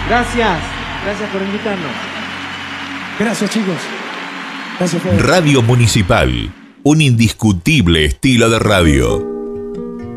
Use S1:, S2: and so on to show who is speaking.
S1: Gracias por invitarnos.
S2: Gracias, chicos. Gracias, Fede.
S3: Radio Municipal, un indiscutible estilo de radio.